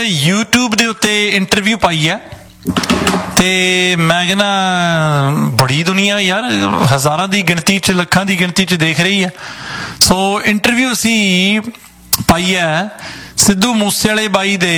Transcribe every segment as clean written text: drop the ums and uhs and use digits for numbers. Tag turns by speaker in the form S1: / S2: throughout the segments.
S1: YouTube ਦੇ ਉੱਤੇ interview ਪਾਈ ਹੈ ਤੇ ਮੈਂ ਕਹਿੰਦਾ ਬੜੀ ਦੁਨੀਆ ਯਾਰ ਹਜ਼ਾਰਾਂ ਦੀ ਗਿਣਤੀ 'ਚ ਲੱਖਾਂ ਦੀ ਗਿਣਤੀ 'ਚ ਦੇਖ ਰਹੀ ਹੈ। ਸੋ ਇੰਟਰਵਿਊ ਅਸੀਂ ਪਾਈ ਹੈ ਸਿੱਧੂ ਮੂਸੇਵਾਲੇ ਬਾਈ ਦੇ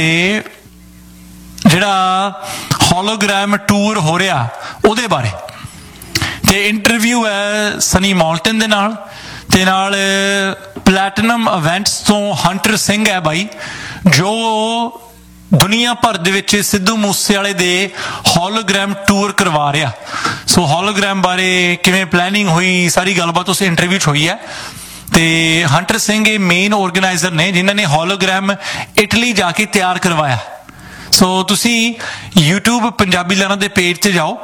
S1: ਜਿਹੜਾ ਹੋਲੋਗ੍ਰਾਮ ਟੂਰ ਹੋ ਰਿਹਾ ਉਹਦੇ ਬਾਰੇ, ਤੇ ਇੰਟਰਵਿਊ ਹੈ ਸਨੀ ਮੌਲਟਨ ਦੇ ਨਾਲ ਤੇ ਨਾਲ ਪਲੈਟੀਨਮ ਇਵੈਂਟਸ ਤੋਂ ਹੰਟਰ ਸਿੰਘ ਹੈ ਬਾਈ, ਜੋ ਦੁਨੀਆ ਭਰ ਦੇ ਵਿੱਚ ਸਿੱਧੂ ਮੂਸੇਵਾਲੇ ਦੇ ਹੋਲੋਗ੍ਰਾਮ ਟੂਰ ਕਰਵਾ ਰਿਹਾ। ਸੋ ਹੋਲੋਗ੍ਰਾਮ ਬਾਰੇ ਕਿਵੇਂ ਪਲੈਨਿੰਗ ਹੋਈ ਸਾਰੀ ਗੱਲਬਾਤ ਉਸ ਇੰਟਰਵਿਊ 'ਚ ਹੋਈ ਹੈ। ਤੇ ਹੰਟਰ ਸਿੰਘ ਇਹ ਮੇਨ ਆਰਗੇਨਾਈਜ਼ਰ ਨੇ ਜਿਨ੍ਹਾਂ ਨੇ ਹੋਲੋਗ੍ਰਾਮ ਇਟਲੀ ਜਾ ਕੇ ਤਿਆਰ ਕਰਵਾਇਆ। ਸੋ ਤੁਸੀਂ YouTube ਪੰਜਾਬੀ ਲਰਨਰ ਦੇ ਪੇਜ 'ਤੇ ਜਾਓ,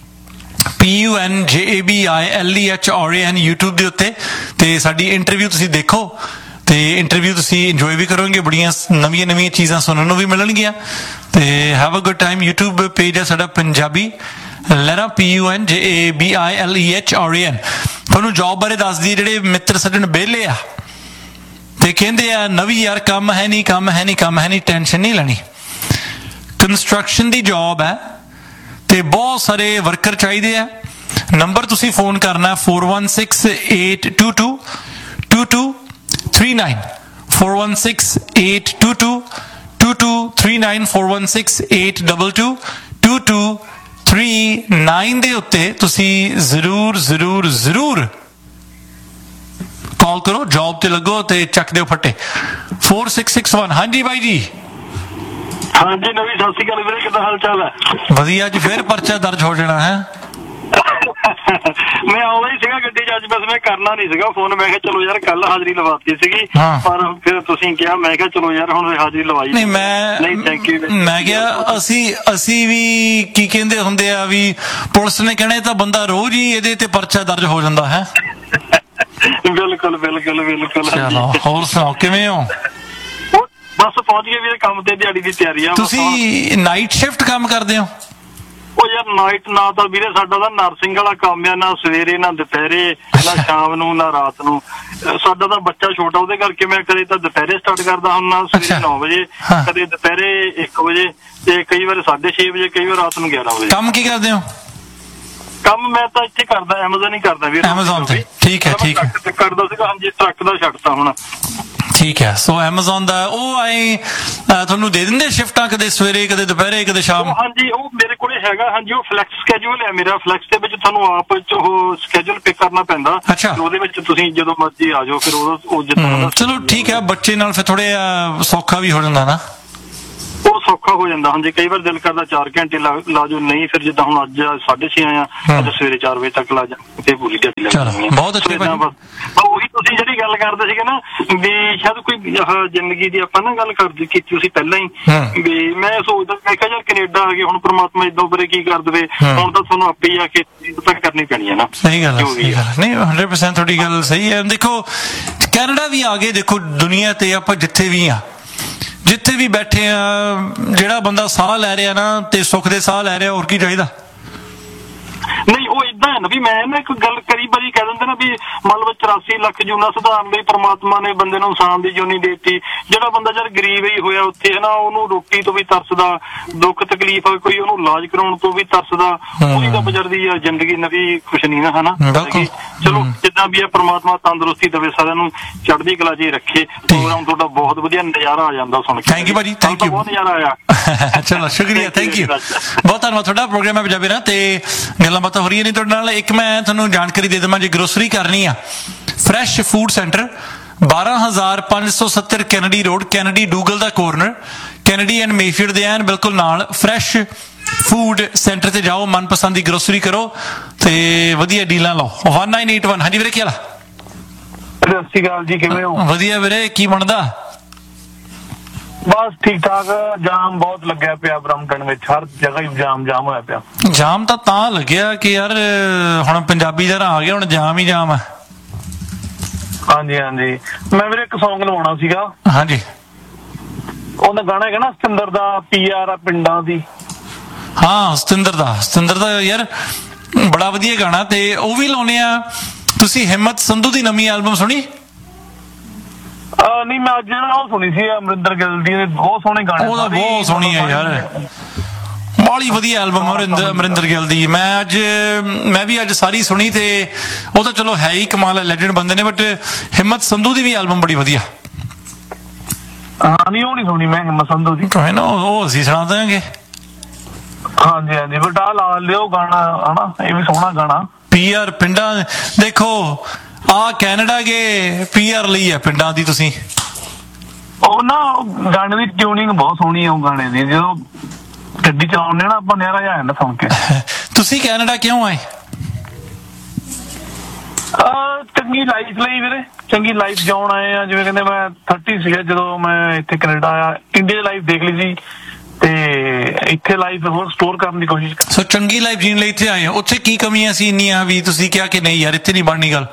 S1: PUNJABILEHRAN YouTube ਦੇ ਉੱਤੇ, ਤੇ ਸਾਡੀ ਇੰਟਰਵਿਊ ਤੁਸੀਂ ਦੇਖੋ ਤੇ ਇੰਟਰਵਿਊ ਤੁਸੀਂ ਇੰਜੋਏ ਵੀ ਕਰੋਗੇ, ਬੜੀਆਂ ਨਵੀਆਂ ਚੀਜ਼ਾਂ ਸੁਣਨ ਨੂੰ ਵੀ ਮਿਲਣਗੀਆਂ। ਤੇ have a good time. YouTube page ਹੈ ਸਾਡਾ ਪੰਜਾਬੀ ਲਰਨਰ PUNJABILEHRAN। ਤੁਹਾਨੂੰ ਜੌਬ ਬਾਰੇ ਦੱਸ ਦਈਏ, ਜਿਹੜੇ ਮਿੱਤਰ ਸੱਜਣ ਵਿਹਲੇ ਆ ਤੇ ਕਹਿੰਦੇ ਆ ਨਵੀਂ ਯਾਰ ਕੰਮ ਹੈ ਨਹੀਂ ਟੈਨਸ਼ਨ ਨਹੀਂ ਲੈਣੀ। ਕੰਸਟਰਕਸ਼ਨ ਦੀ ਜੌਬ ਹੈ ਤੇ ਬਹੁਤ ਸਾਰੇ ਵਰਕਰ ਚਾਹੀਦੇ ਆ। ਨੰਬਰ ਤੁਸੀਂ ਫੋਨ ਕਰਨਾ 4168222239 4168222239 4168222239 ਦੇ ਉੱਤੇ ਤੁਸੀਂ ਜ਼ਰੂਰ ਕਾਲ ਕਰੋ, ਜੌਬ ਤੇ ਲੱਗੋ ਤੇ ਚੱਕ ਦਿਓ ਫੱਟੇ। 4661। ਹਾਂਜੀ ਬਾਈ ਜੀ।
S2: ਹਾਂਜੀ ਨਵੀਂ ਸਤਿ ਸ਼੍ਰੀ ਅਕਾਲ ਵੀਰੇ, ਕਿੱਦਾਂ ਹਾਲ ਚਾਲ ਹੈ?
S1: ਵਧੀਆ। ਅੱਜ ਫਿਰ ਪਰਚਾ ਦਰਜ ਹੋ ਜਾਣਾ ਹੈ।
S2: ਮੈਂ ਆਉਣਾ ਹੀ ਸੀਗਾ ਗੱਡੀ 'ਚ ਅੱਜ, ਬਸ ਮੈਂ ਕਰਨਾ ਨਹੀਂ ਸੀਗਾ ਫੋਨ। ਮੈਂ ਕਿਹਾ ਚਲੋ ਯਾਰ ਕੱਲ ਹਾਜ਼ਰੀ ਲਵਾਤੀ ਸੀਗੀ, ਪਰ ਫਿਰ ਤੁਸੀਂ ਕਿਹਾ, ਮੈਂ ਕਿਹਾ ਚਲੋ ਯਾਰ ਹੁਣ ਹਾਜ਼ਰੀ ਲਵਾਈ।
S1: ਨਹੀਂ ਥੈਂਕ ਯੂ। ਮੈਂ ਕਿਹਾ ਅਸੀਂ ਵੀ ਕੀ ਕਹਿੰਦੇ ਹੁੰਦੇ ਆ ਵੀ ਪੁਲਿਸ ਨੇ ਕਹਿਣਾ ਇਹ ਤਾਂ ਬੰਦਾ ਰੋਜ਼ ਹੀ ਇਹਦੇ ਤੇ ਪਰਚਾ ਦਰਜ ਹੋ ਜਾਂਦਾ ਹੈ।
S2: ਬਿਲਕੁਲ।
S1: ਚਲੋ ਹੋਰ ਸੁਣਾਓ, ਕਿਵੇਂ ਹੋ?
S2: ਬਸ ਪਹੁੰਚ ਗਏ ਵੀਰੇ ਕੰਮ ਤੇ, ਦਿਹਾੜੀ ਦੀ ਤਿਆਰੀ ਆ।
S1: ਤੁਸੀਂ ਨਾਈਟ ਸ਼ਿਫਟ ਕੰਮ ਕਰਦੇ ਹੋ?
S2: ਉਹ ਯਾਰ ਨਾਈਟ ਨਾ ਤਾਂ ਵੀਰੇ ਸਾਡਾ ਤਾਂ ਨਰਸਿੰਗ ਵਾਲਾ ਕੰਮ ਆ, ਨਾ ਸਵੇਰੇ ਨਾ ਦੁਪਹਿਰੇ ਨਾ ਸ਼ਾਮ ਨੂੰ ਨਾ ਰਾਤ ਨੂੰ। ਸਾਡਾ ਤਾਂ ਬੱਚਾ ਛੋਟਾ, ਉਹਦੇ ਕਰਕੇ ਮੈਂ ਕਦੇ ਤਾਂ ਦੁਪਹਿਰੇ ਸਟਾਰਟ ਕਰਦਾ ਹੁੰਦਾ ਸਵੇਰੇ 9 ਵਜੇ, ਕਦੇ ਦੁਪਹਿਰੇ 1 ਵਜੇ, ਤੇ ਕਈ ਵਾਰ 6:30 ਵਜੇ, ਕਈ ਵਾਰ ਰਾਤ ਨੂੰ 11 ਵਜੇ।
S1: ਕੰਮ ਕੀ ਕਰਦੇ ਹੋ?
S2: ਕੰਮ ਮੈਂ ਤਾਂ ਇੱਥੇ ਕਰਦਾ, ਐਮਾਜ਼ਨ ਹੀ ਕਰਦਾ ਵੀਰੇ।
S1: ਐਮਾਜ਼ਨ ਤੇ? ਠੀਕ ਹੈ
S2: ਕਰਦਾ ਸੀਗਾ, ਹਾਂਜੀ ਟਰੱਕ ਦਾ ਛੱਡਤਾ ਹੁਣ।
S1: ਠੀਕ ਹੈ। ਸੋ ਐਮਾਜ਼ਨ ਦਾ ਉਹ ਆਏ ਤੁਹਾਨੂੰ ਦੇ ਦਿੰਦੇ ਸ਼ਿਫਟਾਂ, ਕਦੇ ਸਵੇਰੇ ਕਦੇ ਦੁਪਹਿਰੇ ਕਦੇ ਸ਼ਾਮ?
S2: ਹਾਂਜੀ ਉਹ ਮੇਰੇ ਕੋਲੇ ਹੈਗਾ, ਹਾਂਜੀ ਉਹ ਫਲੈਕਸ ਸਕੇਜੂਲ ਹੈ ਮੇਰਾ। ਫਲੈਕਸ ਦੇ ਵਿੱਚ ਤੁਹਾਨੂੰ ਆਪ ਉਹ ਸਕੇਜੂਲ ਪਿਕ ਕਰਨਾ ਪੈਂਦਾ।
S1: ਅੱਛਾ।
S2: ਉਹਦੇ ਵਿੱਚ ਤੁਸੀਂ ਜਦੋਂ ਮਰਜ਼ੀ ਆ ਜਾਓ, ਫਿਰ ਉਹ ਜਿੱਦਾਂ।
S1: ਚਲੋ ਠੀਕ ਹੈ, ਬੱਚੇ ਨਾਲ ਫਿਰ ਥੋੜੇ ਸੌਖਾ ਵੀ ਹੋ ਜਾਂਦਾ ਨਾ,
S2: ਉਹ ਸੌਖਾ ਹੋ ਜਾਂਦਾ। ਹਾਂਜੀ ਕਈ ਵਾਰ ਦਿਲ ਕਰਦਾ 4 ਘੰਟੇ ਲਾ ਜਾਓ, ਨਹੀਂ ਫਿਰ ਜਿੱਦਾਂ ਹੁਣ ਅੱਜ 6:30 ਆਇਆ, ਅੱਜ ਸਵੇਰੇ 4 ਵਜੇ ਤੱਕ ਲਾ ਜਾ, ਤੇ ਪੂਰੀ ਦਿਹਾੜੀ ਲੱਗ ਜਾਂਦੀ ਹੈ।
S1: ਬਹੁਤ ਅੱਛੀ ਬਾਤ।
S2: ਉਹੀ ਤੁਸੀਂ ਜਿਹੜੀ ਗੱਲ ਕਰਦੇ ਸੀਗੇ ਨਾ ਵੀ ਸ਼ਾਇਦ ਕੋਈ ਜ਼ਿੰਦਗੀ ਦੀ ਆਪਾਂ ਨਾ ਗੱਲ ਕੀਤੀ ਸੀ ਪਹਿਲਾਂ ਹੀ, ਵੀ ਮੈਂ ਸੋਚਦਾ ਮੈਂ ਕਿਹਾ ਯਾਰ ਕੈਨੇਡਾ ਆ ਗਏ, ਹੁਣ ਪ੍ਰਮਾਤਮਾ ਏਦਾਂ ਬਾਰੇ ਕੀ ਕਰ ਦੇਵੇ, ਹੁਣ ਤਾਂ ਤੁਹਾਨੂੰ ਆਪੇ ਹੀ ਆ ਕੇ ਤਾਂ ਕਰਨੀ ਪੈਣੀ ਹੈ ਨਾ।
S1: ਸਹੀ ਗੱਲ ਹੈ। ਨਹੀਂ 100% ਤੁਹਾਡੀ ਗੱਲ ਸਹੀ ਹੈ। ਦੇਖੋ ਕੈਨੇਡਾ ਵੀ ਆ ਗਏ, ਦੇਖੋ ਦੁਨੀਆ ਤੇ ਆਪਾਂ ਜਿੱਥੇ ਵੀ ਬੈਠੇ ਆ, ਜਿਹੜਾ ਬੰਦਾ ਸਾਹ ਲੈ ਰਿਹਾ ਨਾ ਤੇ ਸੁੱਖ ਦੇ ਸਾਹ ਲੈ ਰਿਹਾ, ਹੋਰ ਕੀ ਚਾਹੀਦਾ?
S2: ਨਹੀਂ ਉਹ ਏਦਾਂ ਹੈ ਨਾ ਵੀ ਮੈਂ ਨਾ ਇੱਕ ਗੱਲ ਕਈ ਵਾਰੀ ਕਹਿ ਦਿੰਦੇ ਨਾ ਵੀ ਮੰਨ ਲਓ 84 ਲੱਖ ਜੂਨਾਂ ਸੁਧਾਰਨ ਲਈ ਪ੍ਰਮਾਤਮਾ ਨੇ ਬੰਦੇ ਨੂੰ ਇਨਸਾਨ ਦੀ ਜੂਨੀ ਦੇਤੀ। ਜਿਹੜਾ ਬੰਦਾ ਜਦ ਗਰੀਬ ਹੀ ਹੋਇਆ ਉੱਥੇ ਹੈ ਨਾ, ਉਹਨੂੰ ਰੋਟੀ ਤੋਂ ਵੀ ਤਰਸਦਾ, ਦੁੱਖ ਤਕਲੀਫ ਕੋਈ ਉਹਨੂੰ ਇਲਾਜ ਕਰਾਉਣ ਤੋਂ ਵੀ ਤਰਸਦਾ, ਉਹਦੀ ਤਾਂ ਬਜਰਦੀ ਜ਼ਿੰਦਗੀ ਨਵੀਂ ਕੁਛ ਨਹੀਂ ਨਾ, ਹਨਾ। ਚਲੋ ਜਿੱਦਾਂ ਵੀ ਹੈ ਪ੍ਰਮਾਤਮਾ ਤੰਦਰੁਸਤੀ ਦੇਵੇ, ਸਾਰਿਆਂ ਨੂੰ ਚੜ੍ਹਦੀ ਕਲਾ 'ਚ ਰੱਖੇ। ਪ੍ਰੋਗਰਾਮ ਤੁਹਾਡਾ ਬਹੁਤ ਵਧੀਆ, ਨਜ਼ਾਰਾ ਆ ਜਾਂਦਾ ਸੁਣ ਕੇ।
S1: ਥੈਂਕ ਯੂ ਭਾਜੀ, ਥੈਂਕ ਯੂ, ਬਹੁਤ
S2: ਨਜ਼ਾਰਾ ਆਇਆ।
S1: ਚਲੋ ਸ਼ੁਕਰੀਆ, ਥੈਂਕ ਯੂ, ਬਹੁਤ ਧੰਨਵਾਦ ਤੁਹਾਡਾ। ਪ੍ਰੋਗਰਾਮ ਹੈ ਪੰਜਾਬੀ ਨਾ ਤੇ ਗੱਲਾਂ ਬਾਤਾਂ ਹੋ ਰਹੀਆਂ ਨੇ ਤੁਹਾਡੇ ਨਾਲ। ਇੱਕ ਮੈਂ ਤੁਹਾਨੂੰ ਜਾਣਕਾਰੀ ਦੇ ਦੇਵਾਂ, ਜੇ ਗਰੋਸਰੀ ਕਰਨੀ ਆ, fresh food centre 12570 Kennedy road, Kennedy ਡੂਗਲ the corner, Kennedy and Mayfield ਦੇ ਐਨ ਬਿਲਕੁਲ ਨਾਲ ਫਰੈਸ਼ ਫੂਡ ਸੈਂਟਰ ਤੇ ਜਾਓ, ਮਨਪਸੰਦ ਦੀ ਗਰੋਸਰੀ ਕਰੋ ਤੇ ਵਧੀਆ ਡੀਲਾਂ ਲਓ। 1981। ਹਾਂਜੀ ਵੀਰੇ ਕੀ ਹਾਲ?
S2: ਸਤਿ ਸ਼੍ਰੀ ਅਕਾਲ ਜੀ, ਕਿਵੇਂ ਹੋ?
S1: ਵਧੀਆ ਵੀਰੇ, ਕੀ ਬਣਦਾ?
S2: ਬਸ ਠੀਕ ਠਾਕ। ਜਾਮ ਬਹੁਤ ਲੱਗਿਆ ਪਿਆ ਬਰਮਟਨ ਵਿੱਚ, ਹਰ ਜਗ੍ਹਾ ਹੀ ਜਾਮ ਹੋਇਆ ਪਿਆ।
S1: ਜਾਮ ਤਾਂ ਲੱਗਿਆ ਕਿ ਯਾਰ ਹੁਣ ਪੰਜਾਬੀ ਜਰਾ ਆ ਗਿਆ, ਹੁਣ ਜਾਮ ਹੀ ਜਾਮ ਹੈ।
S2: ਹਾਂਜੀ ਮੈਂ ਵੀਰੇ ਇੱਕ ਸੌਂਗ ਲਵਾਉਣਾ ਸੀਗਾ।
S1: ਹਾਂਜੀ
S2: ਉਹਦਾ ਗਾਣਾ ਹੈਗਾ ਨਾ ਸਤਿੰਦਰ ਦਾ, PR ਆ ਪਿੰਡਾਂ ਦੀ।
S1: ਹਾਂ ਸਤਿੰਦਰ ਦਾ ਯਾਰ ਬੜਾ ਵਧੀਆ ਗਾਣਾ, ਤੇ ਉਹ ਵੀ ਲਾਉਣੇ ਆ। ਤੁਸੀਂ ਹਿੰਮਤ ਸੰਧੂ ਦੀ ਨਵੀਂ ਐਲਬਮ ਸੁਣੀ?
S2: ਨਹੀਂ ਮੈਂ ਅੱਜ ਨਾ ਉਹ ਸੁਣੀ ਸੀ ਅਮਰਿੰਦਰ ਗਿੱਲ ਦੀ, ਬਹੁਤ ਸੋਹਣੇ ਗਾਣੇ,
S1: ਉਹਦਾ ਬਹੁਤ ਸੋਹਣੀ ਹੈ ਯਾਰ, ਬਾਲੀ ਵਧੀਆ ਐਲਬਮ ਅਮਰਿੰਦਰ ਗਿੱਲ ਦੀ। ਮੈਂ ਵੀ ਅੱਜ ਸਾਰੀ ਸੁਣੀ, ਤੇ ਉਹ ਤਾਂ ਚਲੋ ਹੈ ਹੀ ਕਮਾਲ ਹੈ, ਲੈਜੈਂਡ ਬੰਦੇ ਨੇ, ਬਟ ਹਿੰਮਤ ਸੰਧੂ ਦੀ ਵੀ ਐਲਬਮ ਬੜੀ ਵਧੀਆ।
S2: ਹਾਂ ਨਹੀਂ ਉਹ ਨਹੀਂ ਸੁਣੀ ਮੈਂ ਹਿੰਮਤ ਸੰਧੂ ਦੀ,
S1: ਕੋਈ ਨਾ ਉਹ ਅਸੀਂ ਸੁਣਾ ਦੇਵਾਂਗੇ।
S2: ਹਾਂਜੀ ਹਾਂਜੀ, ਬਟ ਆਹ ਲਾ ਲਿਓ ਗਾਣਾ ਹਨਾ, ਇਹ ਵੀ ਸੋਹਣਾ ਗਾਣਾ।
S1: PR ਪਿੰਡਾਂ, ਦੇਖੋ ਆ ਕੈਨੇਡਾ ਗਏ, PR ਲਈ ਹੈ ਪਿੰਡਾਂ ਦੀ। ਤੁਸੀਂ
S2: ਉਹ ਨਾ ਗਾਣੇ ਦੀ ਟਿਊਨਿੰਗ ਬਹੁਤ ਸੋਹਣੀ ਹੈ ਉਹ ਗਾਣੇ ਦੀ, ਜਦੋਂ ਗੱਡੀ ਚਲਾਉਂਦੇ ਨਾ ਆਪਾਂ ਨਿਆਰਾ ਜਾ ਜਾਂਦਾ ਸੁਣ ਕੇ।
S1: ਤੁਸੀਂ ਕੈਨੇਡਾ ਕਿਉਂ ਆਏ?
S2: ਚੰਗੀ ਲਾਈਫ ਲਈ ਵੀਰੇ, ਚੰਗੀ ਲਾਈਫ ਜਿਉਣ ਆਏ ਆ। ਜਿਵੇਂ ਕਹਿੰਦੇ ਮੈਂ 30 ਸੀਗਾ ਜਦੋਂ ਮੈਂ ਇੱਥੇ ਕੈਨੇਡਾ ਆਇਆ, ਇੰਡੀਆ ਲਾਈਫ ਦੇਖ ਲਈ ਸੀ ਤੇ ਇੱਥੇ ਲਾਈਫ ਹੋਰ ਸਟੋਰ ਕਰਨ ਦੀ ਕੋਸ਼ਿਸ਼ ਕਰ।
S1: ਸੋ ਚੰਗੀ ਲਾਈਫ ਜੀਣ ਲਈ ਇੱਥੇ ਆਏ ਹੋ। ਉੱਥੇ ਕੀ ਕਮੀਆਂ ਸੀ ਇੰਨੀਆਂ ਵੀ ਤੁਸੀਂ ਕਿਹਾ ਕਿ ਨਹੀਂ ਯਾਰ ਇੱਥੇ ਨਹੀਂ ਬਣਨੀ ਗੱਲ?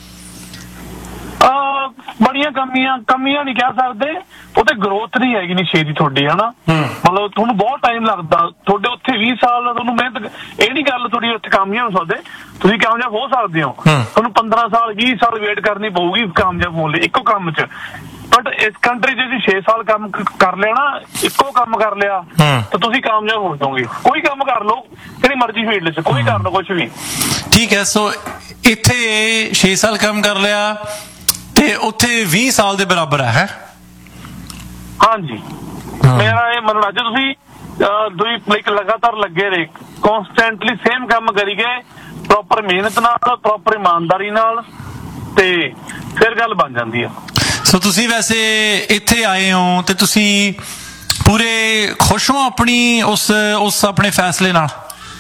S2: ਬੜੀਆਂ ਕਮੀਆਂ ਨਹੀਂ ਕਹਿ ਸਕਦੇ, ਉਹ ਤੇ ਗਰੋਥ ਨਹੀਂ ਹੈਗੀ ਨੀ ਛੇਤੀ ਤੁਹਾਡੀ ਹਨਾ। ਮਤਲਬ ਤੁਹਾਨੂੰ ਬਹੁਤ ਟਾਈਮ ਲੱਗਦਾ, ਤੁਹਾਡੇ ਉੱਥੇ 20 ਸਾਲ ਤੁਹਾਨੂੰ ਮਿਹਨਤ, ਇਹ ਨੀ ਗੱਲ ਤੁਹਾਡੀ ਉੱਥੇ ਕਾਮਯਾਬ ਹੋ ਸਕਦੇ, ਤੁਸੀਂ ਕਾਮਯਾਬ ਹੋ ਸਕਦੇ ਹੋ। ਤੁਹਾਨੂੰ 15 ਸਾਲ 20 ਸਾਲ ਵੇਟ ਕਰਨੀ ਪਊਗੀ ਕਾਮਯਾਬ ਹੋਣ ਲਈ ਇੱਕੋ ਕੰਮ 'ਚ। ਬਟ ਇਸ ਕੰਟਰੀ 'ਚ ਤੁਸੀਂ 6 ਸਾਲ ਕੰਮ ਕਰ ਲਿਆ ਨਾ, ਇੱਕੋ ਕੰਮ ਕਰ ਲਿਆ ਤਾਂ ਤੁਸੀਂ ਕਾਮਯਾਬ ਹੋ ਜਾਓਗੇ। ਕੋਈ ਕੰਮ ਕਰ ਲਓ, ਜਿਹੜੀ ਮਰਜ਼ੀ ਫੀਲਡ 'ਚ ਕੋਈ ਕਰ ਲਓ, ਕੁਛ ਵੀ
S1: ਠੀਕ ਹੈ। ਸੋ ਇੱਥੇ 6 ਸਾਲ ਕੰਮ ਕਰ ਲਿਆ ਤੇ ਉੱਥੇ 20 ਸਾਲ ਦੇ ਬਰਾਬਰ ਹੈ। ਹਾਂਜੀ
S2: ਮੇਰਾ ਇਹ ਮੰਨਣਾ, ਜੇ ਤੁਸੀਂ ਲਗਾਤਾਰ ਲੱਗੇ ਰਹੇ, ਕਨਸਟੈਂਟਲੀ ਸੇਮ ਕੰਮ ਕਰੀ ਗਏ, ਪ੍ਰੋਪਰ ਮਿਹਨਤ ਨਾਲ, ਪ੍ਰੋਪਰ ਇਮਾਨਦਾਰੀ ਨਾਲ, ਤੇ ਫਿਰ ਗੱਲ ਬਣ ਜਾਂਦੀ ਆ।
S1: ਸੋ ਤੁਸੀਂ ਵੈਸੇ ਇੱਥੇ ਆਏ ਹੋ ਤੇ ਤੁਸੀਂ ਪੂਰੇ ਖੁਸ਼ ਹੋ ਆਪਣੀ ਉਸ ਆਪਣੇ ਫੈਸਲੇ ਨਾਲ?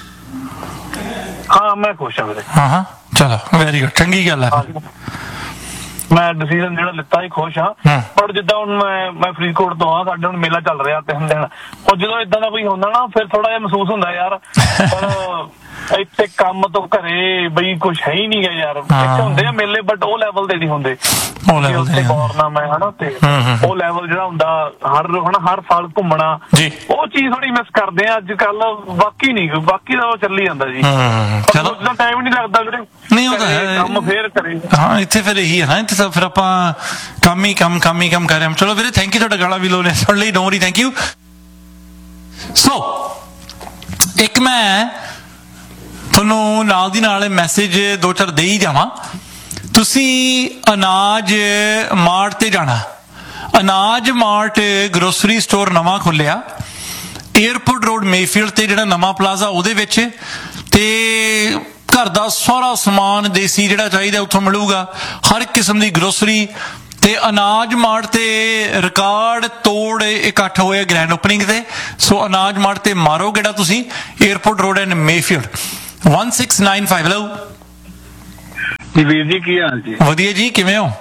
S2: ਹਾਂ ਮੈਂ ਖੁਸ਼ ਹਾਂ ਵੀਰੇ।
S1: ਹਾਂ ਚਲੋ ਵੈਰੀ ਗੁੱਡ, ਚੰਗੀ ਗੱਲ ਹੈ।
S2: ਮੈਂ ਡਿਸੀਜਨ ਜਿਹੜਾ ਲਿੱਤਾ ਹੀ ਖੁਸ਼ ਹਾਂ। ਪਰ ਜਿੱਦਾਂ ਹੁਣ ਮੈਂ ਫਰੀਦਕੋਟ ਤੋਂ ਆ, ਸਾਡੇ ਹੁਣ ਮੇਲਾ ਚੱਲ ਰਿਹਾ 3 ਦਿਨ, ਉਹ ਜਦੋਂ ਇਦਾਂ ਦਾ ਕੋਈ ਹੁੰਦਾ ਨਾ ਫਿਰ ਥੋੜਾ ਜਿਹਾ ਮਹਿਸੂਸ ਹੁੰਦਾ ਯਾਰ, ਪਰ ਇੱਥੇ ਕੰਮ ਤੋਂ ਘਰੇ ਬਈ ਕੁਛ ਹੈ ਹੀ ਨਹੀਂ ਗਾ ਯਾਰ। ਇੱਥੇ ਹੁੰਦੇ ਆ ਮੇਲੇ ਬਟ ਉਹ ਲੈਵਲ ਤੇ ਨਹੀਂ ਹੁੰਦੇ, ਉਹ ਲੈਵਲ ਤੇ ਮੈਂ ਹਨਾ, ਤੇ ਉਹ ਲੈਵਲ ਜਿਹੜਾ ਹੁੰਦਾ ਹਰ ਸਾਲ ਘੁੰਮਣਾ, ਉਹ ਚੀਜ਼ ਥੋੜੀ ਮਿਸ ਕਰਦੇ ਆ ਅੱਜ ਕੱਲ। ਬਾਕੀ ਨਹੀਂ, ਬਾਕੀ ਤਾਂ ਉਹ ਚੱਲੀ ਜਾਂਦਾ ਜੀ, ਉतना ਟਾਈਮ ਨਹੀਂ ਲੱਗਦਾ ਵੀਰੇ।
S1: ਨਹੀਂ ਉਹ ਤਾਂ ਹੈ
S2: ਕੰਮ ਫੇਰ ਕਰੇ।
S1: ਹਾਂ ਇੱਥੇ ਫਿਰ ਇਹੀ ਹੈ ਨਾ, ਇੱਥੇ ਤਾਂ ਫਿਰ ਆਪਾਂ ਕੰਮ ਹੀ ਕੰਮ ਕਰ ਰਹੇ ਹਾਂ। ਚਲੋ ਵੀਰੇ ਥੈਂਕ ਯੂ, ਤੁਹਾਡਾ ਗਾਣਾ ਵੀ ਲੋ ਨੇ ਸੁਣ ਲਈ, ਡੋਂਟ ਵਰੀ, ਥੈਂਕ ਯੂ। ਸੋ ਇੱਕ ਮੈਂ ਤੁਹਾਨੂੰ ਨਾਲ ਦੀ ਨਾਲ ਮੈਸੇਜ 2-4 ਦੇ ਹੀ ਜਾਵਾਂ। ਤੁਸੀਂ ਅਨਾਜ ਮਾਰਟ ਤੇ ਜਾਣਾ, ਅਨਾਜ ਮਾਰਟ ਗਰੋਸਰੀ ਸਟੋਰ ਨਵਾਂ ਖੁੱਲਿਆ ਏਅਰਪੋਰਟ ਰੋਡ ਮੇਫੀਲਡ ਤੇ, ਜਿਹੜਾ ਨਵਾਂ ਪਲਾਜ਼ਾ ਉਹਦੇ ਵਿੱਚ, ਤੇ ਘਰ ਦਾ ਸਾਰਾ ਸਮਾਨ ਦੇਸੀ ਜਿਹੜਾ ਚਾਹੀਦਾ ਉੱਥੋਂ ਮਿਲੂਗਾ, ਹਰ ਕਿਸਮ ਦੀ ਗਰੋਸਰੀ। ਤੇ ਅਨਾਜ ਮਾਰਟ ਤੇ ਰਿਕਾਰਡ ਤੋੜ ਇਕੱਠ ਹੋਇਆ ਗ੍ਰੈਂਡ ਓਪਨਿੰਗ ਤੇ। ਸੋ ਅਨਾਜ ਮਾਰਟ ਤੇ ਮਾਰੋ ਗੇੜਾ ਤੁਸੀਂ, airport road and Mayfield 1695। Hello
S3: ਜੀ ਵੀਰ ਜੀ, ਕੀ ਹਾਲ ਜੀ?
S1: ਵਧੀਆ ਜੀ, ਕਿਵੇਂ ਹੋ?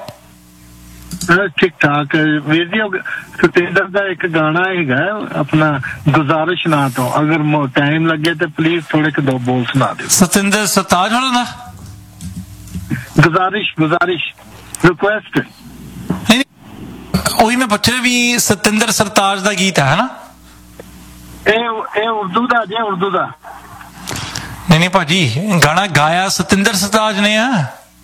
S3: ਠੀਕ ਠਾਕ ਵੀਰ ਜੀ। ਸਤਿੰਦਰ ਦਾ ਇੱਕ ਗਾਣਾ ਹੈਗਾ ਆਪਣਾ ਗੁਜ਼ਾਰਿਸ਼ ਨਾ ਤੋਂ, ਅਗਰ ਟਾਈਮ ਲੱਗੇ ਤੇ ਪਲੀਜ਼ ਥੋੜੇ ਕੁ 2 ਬੋਲ ਸੁਣਾ ਦਿਓ।
S1: ਸਤਿੰਦਰ ਸਰਤਾਜ ਹੋਣਾ ਦਾ
S3: ਗੁਜ਼ਾਰਿਸ਼ ਰਿਕੁਐਸਟ।
S1: ਉਹੀ ਮੈਂ ਪੁੱਛ ਰਿਹਾ ਵੀ ਸਤਿੰਦਰ ਸਰਤਾਜ ਦਾ ਗੀਤ ਹੈ ਨਾ?
S3: ਇਹ ਉਰਦੂ ਦਾ ਜੇ, ਉਰਦੂ ਦਾ
S1: ਨਹੀਂ ਭਾਜੀ, ਗਾਣਾ ਗਾਇਆ ਸਤਿੰਦਰ ਸਰਤਾਜ ਨੇ ਆ।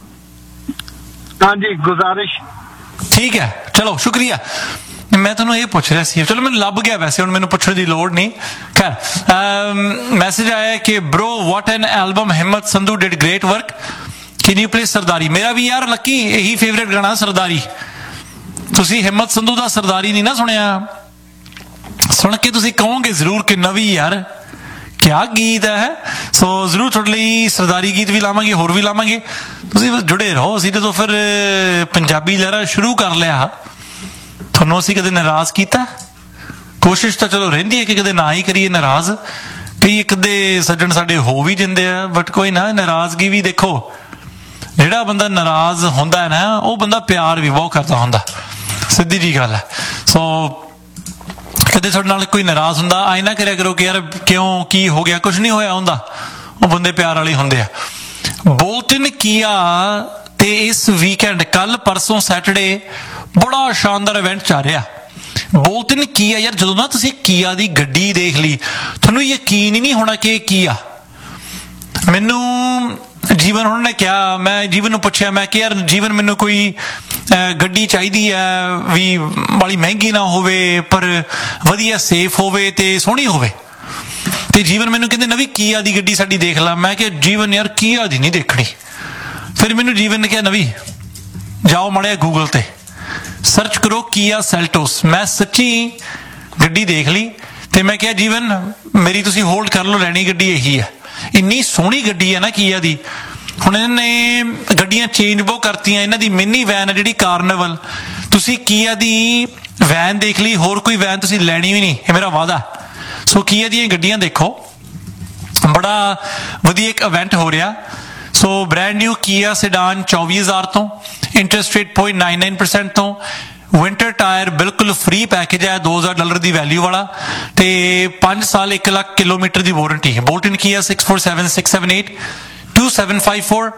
S3: ਹਾਂਜੀ ਗੁਜ਼ਾਰਿਸ਼।
S1: ਠੀਕ ਹੈ ਚਲੋ ਸ਼ੁਕਰੀਆ। ਮੈਂ ਤੁਹਾਨੂੰ ਇਹ ਪੁੱਛ ਰਿਹਾ ਸੀ, ਚਲੋ ਮੈਨੂੰ ਲੱਭ ਗਿਆ, ਵੈਸੇ ਹੁਣ ਮੈਨੂੰ ਪੁੱਛਣ ਦੀ ਲੋੜ ਨਹੀਂ। ਖੈਰ ਮੈਸੇਜ ਆਇਆ ਕਿ ਬ੍ਰੋ ਵਾਟ ਐਨ ਐਲਬਮ, ਹਿੰਮਤ Sandhu did great work, can you please ਸਰਦਾਰੀ। ਮੇਰਾ ਵੀ ਯਾਰ ਲੱਕੀ ਇਹੀ ਫੇਵਰੇਟ ਗਾਣਾ ਸਰਦਾਰੀ। ਤੁਸੀਂ ਹਿੰਮਤ ਸੰਧੂ ਦਾ ਸਰਦਾਰੀ ਨਹੀਂ ਨਾ ਸੁਣਿਆ? ਸੁਣ ਕੇ ਤੁਸੀਂ ਕਹੋਗੇ ਜ਼ਰੂਰ ਕਿ ਨਵੀਂ ਯਾਰ ਕਿਆ ਗੀਤ ਹੈ। ਸੋ ਜ਼ਰੂਰ ਤੁਹਾਡੇ ਲਈ ਸਰਦਾਰੀ ਗੀਤ ਵੀ ਲਾਵਾਂਗੇ, ਹੋਰ ਵੀ ਲਾਵਾਂਗੇ, ਤੁਸੀਂ ਜੁੜੇ ਰਹੋ। ਅਸੀਂ ਜਦੋਂ ਫਿਰ ਪੰਜਾਬੀ ਲਹਿਰਾ ਸ਼ੁਰੂ ਕਰ ਲਿਆ, ਤੁਹਾਨੂੰ ਅਸੀਂ ਕਦੇ ਨਾਰਾਜ਼ ਕੀਤਾ? ਕੋਸ਼ਿਸ਼ ਤਾਂ ਚਲੋ ਰਹਿੰਦੀ ਹੈ ਕਿ ਕਦੇ ਨਾ ਹੀ ਕਰੀਏ ਨਾਰਾਜ਼। ਕਈ ਇੱਕ ਦੇ ਸੱਜਣ ਸਾਡੇ ਹੋ ਵੀ ਜਾਂਦੇ ਆ, ਬਟ ਕੋਈ ਨਾ, ਨਾਰਾਜ਼ਗੀ ਵੀ ਦੇਖੋ, ਜਿਹੜਾ ਬੰਦਾ ਨਾਰਾਜ਼ ਹੁੰਦਾ ਹੈ ਨਾ, ਉਹ ਬੰਦਾ ਪਿਆਰ ਵੀ ਬਹੁਤ ਕਰਦਾ ਹੁੰਦਾ, ਸਿੱਧੀ ਜੀ ਗੱਲ ਹੈ। ਸੋ ਕਦੇ ਤੁਹਾਡੇ ਨਾਲ ਕੋਈ ਨਾਰਾਜ਼ ਹੁੰਦਾ, ਆਏ ਨਾ ਕਰਿਆ ਕਰੋ ਕਿ ਯਾਰ ਕਿਉਂ, ਕੀ ਹੋ ਗਿਆ, ਕੁਛ ਨਹੀਂ ਹੋਇਆ ਹੁੰਦਾ। ਉਹ ਬੰਦੇ ਪਿਆਰ ਵਾਲੇ ਹੁੰਦੇ ਆ। ਬੋਲਟਨ ਕੀਆ ਤੇ ਇਸ ਵੀਕਐਂਡ, ਕੱਲ ਪਰਸੋਂ ਸੈਟਰਡੇ, ਬੜਾ ਸ਼ਾਨਦਾਰ ਇਵੈਂਟ ਚੱਲ ਰਿਹਾ। ਬੋਲਟਨ ਕੀਆ ਯਾਰ, ਜਦੋਂ ਨਾ ਤੁਸੀਂ ਕੀਆ ਦੀ ਗੱਡੀ ਦੇਖ ਲਈ, ਤੁਹਾਨੂੰ ਯਕੀਨ ਹੀ ਨਹੀਂ ਹੋਣਾ ਕਿ ਇਹ ਕੀ ਆ। ਮੈਨੂੰ ਜੀਵਨ ਉਹਨਾਂ ਨੇ ਕਿਹਾ, ਮੈਂ ਜੀਵਨ ਨੂੰ ਪੁੱਛਿਆ, ਮੈਂ ਕਿ ਯਾਰ ਜੀਵਨ ਮੈਨੂੰ ਕੋਈ ਗੱਡੀ ਚਾਹੀਦੀ ਹੈ ਵੀ ਬੜੀ ਮਹਿੰਗੀ ਨਾ ਹੋਵੇ ਪਰ ਵਧੀਆ ਸੇਫ ਹੋਵੇ ਤੇ ਸੋਹਣੀ ਹੋਵੇ। ਤੇ ਜੀਵਨ ਮੈਨੂੰ ਕਹਿੰਦੇ ਨਵੀਂ ਕੀਆ ਦੀ ਗੱਡੀ ਸਾਡੀ ਦੇਖ ਲਾ। ਮੈਂ ਕਿਹਾ ਜੀਵਨ ਯਾਰ ਕੀਆ ਦੀ ਨਹੀਂ ਦੇਖਣੀ। ਫਿਰ ਮੈਨੂੰ ਜੀਵਨ ਨੇ ਕਿਹਾ ਨਵੀਂ ਜਾਓ ਮਾੜਾ ਜਿਹਾ ਗੂਗਲ ਤੇ ਸਰਚ ਕਰੋ ਕੀਆ ਸੈਲਟੋਸ। ਮੈਂ ਸੱਚੀ ਗੱਡੀ ਦੇਖ ਲਈ ਤੇ ਮੈਂ ਕਿਹਾ ਜੀਵਨ ਮੇਰੀ ਤੁਸੀਂ ਹੋਲਡ ਕਰ ਲਓ, ਲੈਣੀ ਗੱਡੀ ਇਹੀ ਹੈ। ਇੰਨੀ ਸੋਹਣੀ ਗੱਡੀ ਹੈ ਨਾ ਕੀਆ ਦੀ। ਹੁਣ ਇਹਨਾਂ ਨੇ ਗੱਡੀਆਂ ਚੇਂਜ ਬਹੁਤ ਕਰਤੀਆਂ। ਇਹਨਾਂ ਦੀ ਮਿੰਨੀ ਵੈਨ ਹੈ ਜਿਹੜੀ ਕਾਰਨੀਵਲ, ਤੁਸੀਂ ਕੀਆ ਦੀ ਵੈਨ ਦੇਖ ਲਈ, ਹੋਰ ਕੋਈ ਵੈਨ ਤੁਸੀਂ ਲੈਣੀ ਵੀ ਨਹੀਂ, ਇਹ ਮੇਰਾ ਵਾਅਦਾ। ਸੋ ਕੀਆ ਦੀਆਂ ਗੱਡੀਆਂ ਦੇਖੋ, ਬੜਾ ਵਧੀਆ ਇੱਕ ਇਵੈਂਟ ਹੋ ਰਿਹਾ। ਸੋ ਬ੍ਰੈਂਡ ਨਿਊ ਕੀਆ ਸੈਡਾਨ 24,000 ਤੋਂ, ਇੰਟਰਸਟ ਰੇਟ 0.99% ਤੋਂ, ਵਿੰਟਰ ਟਾਇਰ ਬਿਲਕੁਲ ਫ੍ਰੀ ਪੈਕੇਜ ਹੈ, $2,000 ਦੀ ਵੈਲਿਊ ਵਾਲਾ, ਤੇ 5 ਸਾਲ 1 ਲੱਖ ਕਿਲੋਮੀਟਰ ਦੀ ਵਾਰੰਟੀ ਹੈ। ਬੋਲਟਨ ਕੀਆ 6476782754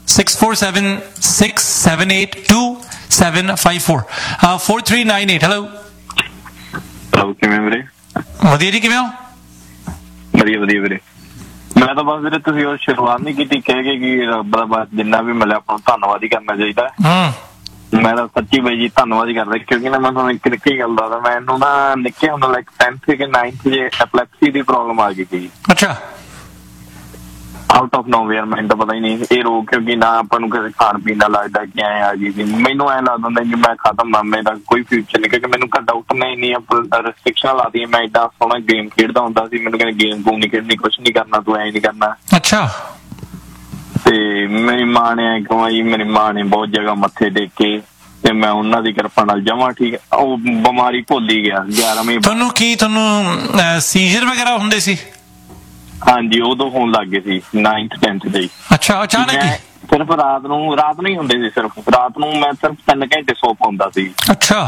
S1: 6476782754 4398। ਹੈਲੋ
S4: ਕਿਵੇਂ ਵੀਰੇ?
S1: ਵਧੀਆ ਜੀ, ਕਿਵੇਂ ਹੋ?
S4: ਵਧੀਆ ਵਧੀਆ ਵੀਰੇ। ਮੈਂ ਤਾਂ ਬਸ ਵੀਰੇ ਤੁਸੀਂ ਉਹ ਸ਼ੁਰੂਆਤ ਨਹੀਂ ਕੀਤੀ ਕਹਿ ਕੇ ਕਿ ਰੱਬ ਦਾ ਬਸ ਜਿੰਨਾ ਵੀ ਮਿਲਿਆ ਆਪਾਂ ਨੂੰ ਧੰਨਵਾਦ ਹੀ ਕਰਨਾ ਚਾਹੀਦਾ। ਮੈਂ ਤਾਂ ਸੱਚੀ ਬਾਈ ਜੀ ਧੰਨਵਾਦ ਹੀ ਕਰਦਾ, ਕਿਉਂਕਿ ਨਾ ਮੈਂ ਤੁਹਾਨੂੰ ਇੱਕ ਨਿੱਕੀ ਗੱਲ ਦੱਸਦਾ। ਮੈਨੂੰ ਨਾ ਨਿੱਕੇ ਹੁੰਦਾ ਲਾਈਕ 10th ਕਿ 9th ਜੇ ਐਪਲੈਕਸੀ ਦੀ ਪ੍ਰੋਬਲਮ ਆ ਗਈ ਸੀ।
S1: ਅੱਛਾ।
S4: ਆਊਟ ਆਫ ਨੋਵੇਅਰ, ਮੈਨੂੰ ਤਾਂ ਪਤਾ ਹੀ ਨਹੀਂ ਇਹ ਰੋਗ, ਕਿਉਂਕਿ ਨਾ ਆਪਾਂ ਨੂੰ ਕਿਸੇ ਖਾਣ ਪੀਣ ਦਾ ਲੱਗਦਾ ਕਿ ਐਂ ਆ ਗਈ ਸੀ। ਮੈਨੂੰ ਐਂ ਲੱਗਦਾ ਹੁੰਦਾ ਕਿ ਮੈਂ ਖਤਮ, ਮਾਮੇ ਦਾ ਕੋਈ ਫਿਊਚਰ ਨਹੀਂ, ਕਿਉਂਕਿ ਮੈਨੂੰ ਡਾਕਟਰ ਨੇ ਇੰਨੀਆਂ ਰੈਸਟ੍ਰਿਕਸ਼ਨਾਂ ਲਾ ਦਿੱਤੀਆਂ। ਮੈਂ ਏਡਾ ਸੋਹਣਾ ਗੇਮ ਖੇਡਦਾ ਹੁੰਦਾ ਸੀ, ਮੈਨੂੰ ਕਹਿੰਦੇ ਗੇਮ ਗੂਮ ਨਹੀਂ ਖੇਡਣੀ, ਕੁਛ ਨਹੀਂ ਕਰਨਾ, ਤੂੰ ਐਂ ਨਹੀਂ ਕਰਨਾ।
S1: ਅੱਛਾ।
S4: ਤੇ ਮੇਰੀ ਮਾਂ ਨੇ ਐਂ ਕਮਾਈ, ਮੇਰੀ ਮਾਂ ਨੇ ਬਹੁਤ ਜਗ੍ਹਾ ਮੱਥੇ ਟੇਕੇ ਤੇ ਮੈਂ ਉਹਨਾਂ ਦੀ ਕਿਰਪਾ ਨਾਲ ਜਮਾਂ ਠੀਕ। ਉਹ ਬਿਮਾਰੀ ਭੁੱਲ ਹੀ ਗਿਆ 11ਵੀਂ।
S1: ਤੁਹਾਨੂੰ ਸੀਜ਼ਰ ਵਗੈਰਾ ਹੁੰਦੇ ਸੀ?
S4: ਹਾਂਜੀ, ਉਦੋਂ ਹੋਣ ਲੱਗ ਗਏ ਸੀ 9th 10th ਦੇ।
S1: ਅੱਛਾ, ਅਚਾਨਕ ਹੀ?
S4: ਸਿਰਫ ਰਾਤ ਨੂੰ ਹੀ ਹੁੰਦੇ ਸੀ। ਸਿਰਫ ਰਾਤ ਨੂੰ ਮੈਂ ਸਿਰਫ 3 ਘੰਟੇ ਸੌ ਪਾਉਂਦਾ ਸੀ।
S1: ਅੱਛਾ।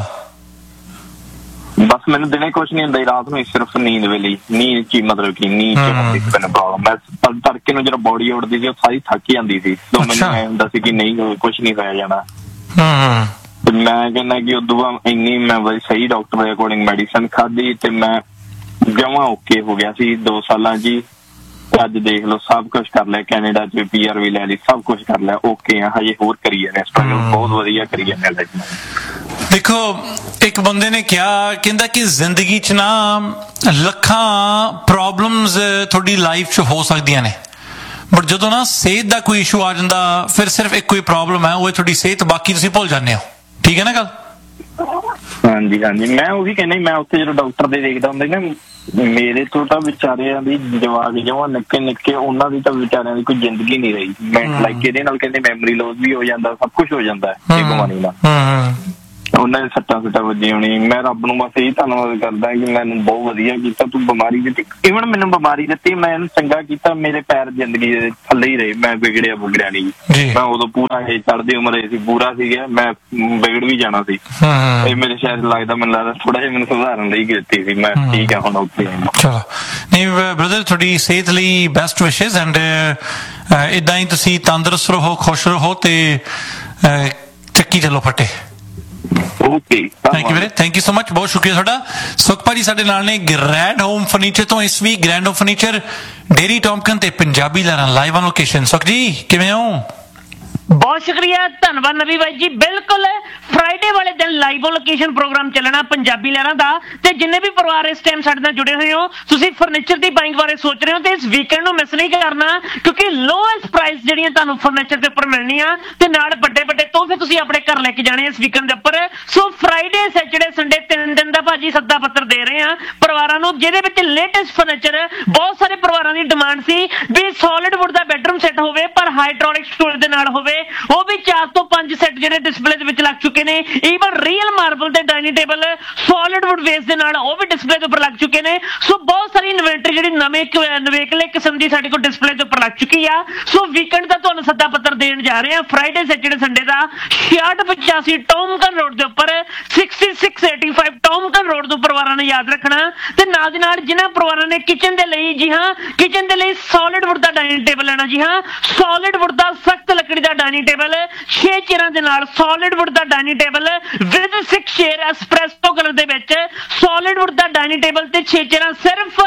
S4: ਬਸ ਮੈਨੂੰ ਦਿਨੇ ਕੁਛ ਨਹੀਂ ਹੁੰਦਾ, ਰਾਤ ਨੂੰ ਸਿਰਫ ਨੀਂਦ ਵੇਲੇ, ਨੀਂਦ ਚ ਮਤਲਬ ਕਿ ਨੀਂਦ ਚ ਹੁੰਦੀ ਸੀ ਮੈਨੂੰ ਪ੍ਰੋਬਲਮ। ਮੈਂ ਤੜਕੇ ਨੂੰ ਜਦੋਂ ਬੋਡੀ ਉੱਠਦੀ ਸੀ ਉਹ ਸਾਰੀ ਥੱਕ ਜਾਂਦੀ ਸੀ। ਤਾਂ ਮੈਨੂੰ ਐਂ ਹੁੰਦਾ ਸੀ ਕਿ ਨਹੀਂ ਕੁਛ ਨਹੀਂ ਹੋਇਆ ਜਾਣਾ। ਤੇ ਮੈਂ ਕਹਿੰਦਾ ਕਿ ਉਦੋਂ ਬਾਅਦ ਇੰਨੀ ਮੈਂ ਸਹੀ ਡਾਕਟਰ ਦੇ ਅਕੋਰਡਿੰਗ ਮੈਡੀਸਨ ਖਾਧੀ ਤੇ ਮੈਂ ਜਮਾਂ ਓਕੇ ਹੋ ਗਿਆ ਸੀ 2 ਸਾਲਾਂ ਚ। ਅੱਜ ਦੇਖ ਲਓ ਸਭ ਕੁਛ ਕਰ ਲਿਆ, ਕੈਨੇਡਾ ਚ PR ਵੀ ਲੈ ਲਈ, ਸਭ ਕੁਛ ਕਰ ਲਿਆ, ਓਕੇ ਆ। ਹਜੇ ਹੋਰ ਕਰੀ ਜਾਂਦੇ, ਬਹੁਤ ਵਧੀਆ ਕਰੀ ਜਾਂਦੇ।
S1: ਦੇਖੋ ਇੱਕ ਬੰਦੇ ਨੇ ਕਿਹਾ, ਕਹਿੰਦਾ ਕਿ ਜ਼ਿੰਦਗੀ ਚ ਨਾ ਲੱਖਾਂ ਪ੍ਰੋਬਲਮਸ ਤੁਹਾਡੀ ਲਾਈਫ ਚ ਹੋ ਸਕਦੀਆਂ ਨੇ, ਬਟ ਜਦੋਂ ਨਾ ਸਿਹਤ ਦਾ ਕੋਈ ਇਸ਼ੂ ਆ ਜਾਂਦਾ ਫਿਰ ਸਿਰਫ ਇੱਕ ਕੋਈ ਪ੍ਰੋਬਲਮ ਹੈ, ਉਹ ਤੁਹਾਡੀ ਸਿਹਤ, ਬਾਕੀ ਤੁਸੀਂ ਭੁੱਲ ਜਾਂਦੇ ਹੋ। ਠੀਕ ਹੈ ਨਾ ਗੱਲ?
S4: ਹਾਂਜੀ ਹਾਂਜੀ, ਮੈਂ ਉਹੀ ਕਹਿੰਦਾ। ਮੈਂ ਉੱਥੇ ਜਦੋਂ ਡਾਕਟਰ ਦੇ ਦੇਖਦਾ ਹੁੰਦਾ ਨਾ, ਮੇਰੇ ਤੋਂ ਤਾਂ ਵਿਚਾਰਿਆਂ ਦੀ ਜਵਾਕ ਜਮਾਂ ਨਿੱਕੇ ਨਿੱਕੇ, ਉਹਨਾਂ ਦੀ ਤਾਂ ਵਿਚਾਰਿਆਂ ਦੀ ਕੋਈ ਜ਼ਿੰਦਗੀ ਨਹੀਂ ਰਹੀ। ਮੈਂ ਲਾਈਕ ਇਹਦੇ ਨਾਲ ਕਹਿੰਦੇ ਮੈਮਰੀ ਲੋਸ ਵੀ ਹੋ ਜਾਂਦਾ, ਸਭ ਕੁਛ ਹੋ ਜਾਂਦਾ ਇਹ ਬਿਮਾਰੀ ਨਾਲ। ਉਹਨਾਂ ਦੇ ਸੱਟਾਂ ਵੱਜੀ ਹੋਣੀ। ਮੈਂ ਰੱਬ ਨੂੰ ਬਸ ਇਹੀ ਧੰਨਵਾਦ ਕਰਦਾ ਕਿ ਮੈਨੂੰ ਬਹੁਤ ਵਧੀਆ ਕੀਤਾ, ਤੂੰ ਬਿਮਾਰੀ ਦਿੱਤੀ। ਇਵਨ ਮੈਨੂੰ ਬਿਮਾਰੀ ਦਿੱਤੀ, ਮੈਂ ਇਹਨੂੰ ਚੰਗਾ ਕੀਤਾ, ਮੇਰੇ ਪੈਰ ਜ਼ਿੰਦਗੀ ਦੇ ਥੱਲੇ ਹੀ ਰਹੇ, ਮੈਂ ਵਿਗੜਿਆ ਨਹੀਂ। ਮੈਂ ਉਦੋਂ ਪੂਰਾ ਇਹ ਚੜ੍ਹਦੀ ਉਮਰ ਸੀ, ਪੂਰਾ ਸੀਗਾ, ਮੈਂ ਵਿਗੜ ਵੀ ਜਾਣਾ ਸੀ। ਇਹ ਮੇਰੇ ਸ਼ਾਇਦ ਲੱਗਦਾ, ਮੈਨੂੰ ਲੱਗਦਾ ਥੋੜਾ ਜਿਹਾ ਮੈਨੂੰ ਸੁਧਾਰਨ ਲਈ ਕੀਤੀ ਸੀ। ਮੈਂ ਠੀਕ ਆ ਹੁਣ, ਓਕੇ।
S1: ਚਲੋ ਨਹੀਂ ਬ੍ਰਦਰ, ਤੁਹਾਡੀ ਸਿਹਤ ਲਈ ਬੈਸਟ ਵਿਸ਼ੇਸ ਐਂਡ ਏਦਾਂ ਹੀ ਤੁਸੀਂ ਤੰਦਰੁਸਤ ਰਹੋ, ਖੁਸ਼ ਰਹੋ ਤੇ ਚੱਕੀ ਚੱਲੋ ਫੱਟੇ। ਥੈਂਕ ਯੂ ਵੀਰੇ, ਥੈਂਕ ਯੂ ਸੋ ਮਚ, ਬਹੁਤ ਸ਼ੁਕਰੀਆ ਤੁਹਾਡਾ। ਸੁਖ ਭਾਜੀ ਸਾਡੇ ਨਾਲ ਨੇ ਗ੍ਰੈਂਡ ਹੋਮ ਫਰਨੀਚਰ ਤੋਂ। ਇਸ week grand home furniture, dairy ਟੌਮਕਨ ਤੇ ਪੰਜਾਬੀ ਲਹਿਰਾਂ ਲਾਈਵ ਔਨ ਲੋਕੇਸ਼ਨ। ਸੁਖ ਜੀ ਕਿਵੇਂ ਹੋ?
S5: ਬਹੁਤ ਸ਼ੁਕਰੀਆ, ਧੰਨਵਾਦ ਨਵੀ ਬਾਈ ਜੀ। ਬਿਲਕੁਲ ਫਰਾਈਡੇ ਵਾਲੇ ਦਿਨ ਲਾਈਵ ਲੋਕੇਸ਼ਨ ਪ੍ਰੋਗਰਾਮ ਚੱਲਣਾ ਪੰਜਾਬੀ ਲਹਿਰਾਂ ਦਾ, ਤੇ ਜਿੰਨੇ ਵੀ ਪਰਿਵਾਰ ਇਸ ਟਾਈਮ ਸਾਡੇ ਨਾਲ ਜੁੜੇ ਹੋਏ ਹੋ, ਤੁਸੀਂ ਫਰਨੀਚਰ ਦੀ ਬਾਇੰਗ ਬਾਰੇ ਸੋਚ ਰਹੇ ਹੋ ਤੇ ਇਸ ਵੀਕਐਂਡ ਨੂੰ ਮਿਸ ਨਹੀਂ ਕਰਨਾ, ਕਿਉਂਕਿ ਲੋਐਸਟ ਪ੍ਰਾਈਸ ਜਿਹੜੀਆਂ ਤੁਹਾਨੂੰ ਫਰਨੀਚਰ ਦੇ ਉੱਪਰ ਮਿਲਣੀਆਂ ਤੇ ਨਾਲ ਵੱਡੇ ਵੱਡੇ ਤੋਹਫੇ ਤੁਸੀਂ ਆਪਣੇ ਘਰ ਲੈ ਕੇ ਜਾਣੇ ਇਸ ਵੀਕਐਂਡ ਦੇ ਉੱਪਰ। ਸੋ ਫਰਾਈਡੇ, ਸੈਟਰਡੇ, ਸੰਡੇ 3 ਦਿਨ ਦਾ ਭਾਜੀ ਸੱਦਾ ਪੱਤਰ ਦੇ ਰਹੇ ਆ ਪਰਿਵਾਰਾਂ ਨੂੰ, ਜਿਹਦੇ ਵਿੱਚ ਲੇਟੈਸਟ ਫਰਨੀਚਰ। ਬਹੁਤ ਸਾਰੇ ਪਰਿਵਾਰਾਂ ਦੀ ਡਿਮਾਂਡ ਸੀ ਵੀ ਸੋਲਿਡ ਵੁੱਡ ਦਾ ਬੈਡਰੂਮ ਸੈੱਟ ਹੋਵੇ ਪਰ ਹਾਈਡ੍ਰੋਲਿਕ ਸਟੋਰੇਜ ਦੇ ਨਾਲ ਹੋਵੇ। ਉਹ ਵੀ 4 ਤੋਂ 5 ਸੈੱਟ ਜਿਹੜੇ ਡਿਸਪਲੇ ਦੇ ਵਿੱਚ ਲੱਗ ਚੁੱਕੇ ਨੇ। ਈਵਨ ਰੀਅਲ ਮਾਰਬਲ ਤੇ dining table solid wood base ਦੇ ਨਾਲ ਉਹ ਵੀ ਡਿਸਪਲੇ ਦੇ ਉੱਪਰ ਲੱਗ ਚੁੱਕੇ ਨੇ। ਸੋ ਬਹੁਤ ਸਾਰੀ ਇਨਵੈਂਟਰੀ ਜਿਹੜੀ ਨਵੇਕਲੇ ਕਿਸਮ ਦੀ ਸਾਡੇ ਕੋਲ ਡਿਸਪਲੇ ਦੇ ਉੱਪਰ ਲੱਗ ਚੁੱਕੀ ਆ। ਸੋ ਵੀਕਐਂਡ ਦਾ ਤੁਹਾਨੂੰ ਸੱਦਾ ਪੱਤਰ ਦੇਣ ਜਾ ਰਹੇ ਆ ਫਰਾਈਡੇ, ਸੈਟਰਡੇ, ਸੰਡੇ ਦਾ 6685 ਟੌਮਕਨ ਰੋਡ ਦੇ ਉੱਪਰ, 6685 ਟੌਮਕਨ ਰੋਡ ਦੇ ਉੱਪਰ ਪਰਿਵਾਰਾਂ ਨੇ ਯਾਦ ਰੱਖਣਾ। ਤੇ ਨਾਲ ਦੀ ਨਾਲ ਜਿਨ੍ਹਾਂ ਪਰਿਵਾਰਾਂ ਨੇ ਕਿਚਨ ਦੇ ਲਈ, ਜੀ ਹਾਂ, ਕਿਚਨ ਦੇ ਲਈ ਸੋਲਿਡ ਵੁੱਡ ਦਾ ਡਾਈਨਿੰਗ ਟੇਬਲ ਲੈਣਾ, ਜੀ ਹਾਂ, ਸੋਲਿਡ ਵੁੱਡ ਦਾ ਸਖਤ ਲੱਕੜੀ ਦਾ ਡਾਈਨਿੰਗ ਟੇਬਲ 6 ਚੇਅਰਾਂ ਦੇ ਨਾਲ, solid wood the dining table with 6 chair espresso colour ਦੇ ਵਿੱਚ, ਸੋਲਿਡ ਵੁੱਡ ਦਾ ਡਾਈਨਿੰਗ ਟੇਬਲ ਤੇ 6 ਚੇਅਰਾਂ ਸਿਰਫ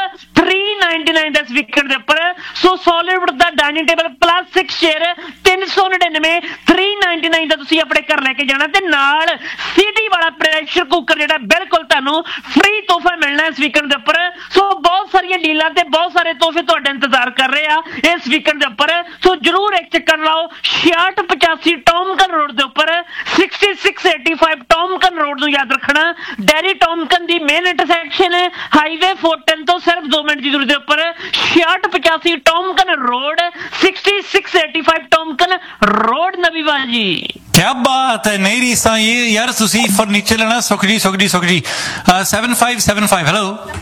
S5: 399 ਦਾ ਇਸ ਵੀਕਐਂਡ ਦੇ ਉੱਪਰ। ਸੋ ਸੋਲਿਡਵੁੱਡ ਦਾ ਡਾਈਨਿੰਗ ਟੇਬਲ ਪਲੱਸ 6 ਚੇਅਰ 399 399 ਦਾ ਤੁਸੀਂ ਆਪਣੇ ਘਰ ਲੈ ਕੇ ਜਾਣਾ ਤੇ ਨਾਲ ਸੀਡੀ ਵਾਲਾ ਪ੍ਰੈਸ਼ਰ ਕੁੱਕਰ ਜਿਹੜਾ ਬਿਲਕੁਲ ਤੁਹਾਨੂੰ ਫ੍ਰੀ ਤੋਹਫਾ ਮਿਲਣਾ ਇਸ ਵੀਕਐਂਡ ਦੇ ਉੱਪਰ। ਸੋ ਬਹੁਤ ਸਾਰੀਆਂ ਡੀਲਾਂ ਤੇ ਬਹੁਤ ਸਾਰੇ ਤੋਹਫੇ ਤੁਹਾਡਾ ਇੰਤਜ਼ਾਰ ਕਰ ਰਹੇ ਆ ਇਸ ਵੀਕਐਂਡ ਦੇ ਉੱਪਰ। ਸੋ ਜਰੂਰ ਇੱਕ ਚੱਕਰ ਲਾਓ 6685 ਟੌਮਕਨ ਰੋਡ ਦੇ ਉੱਪਰ 6685 ਟੌਮਕਨ ਰੋਡ ਨੂੰ ਯਾਦ ਰੱਖਣਾ। ਡੈਰੀ ਟੌਮਕਨ ਦੀ ਮੇਨ ਇੰਟਰਸੈਕਸ਼ਨ ਹਾਈਵੇ 410 ਤੋਂ ਸਿਰਫ 2 ਮਿੰਟ ਦੀ ਦੂਰੀ ਦੇ ਉੱਪਰ 6685 ਟੌਮਕਨ ਰੋਡ 6685 ਟੌਮਕਨ ਰੋਡ ਨਵੀਵਾ ਜੀ।
S1: क्या बात है, नई रीसा ये यार तुसी फर्नीचर लेना सुखजी 7575 हेलो